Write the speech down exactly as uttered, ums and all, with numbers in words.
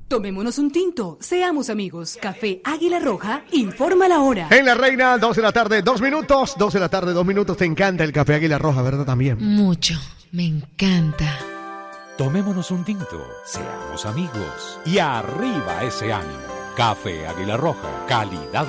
Tomémonos un tinto, seamos amigos. Café Águila Roja, informa la hora. En La Reina, dos de la tarde, dos minutos. dos de la tarde, dos minutos. Te encanta el café Águila Roja, ¿verdad? También. Mucho, me encanta. Tomémonos un tinto, seamos amigos. Y arriba ese ánimo. Café Águila Roja, calidad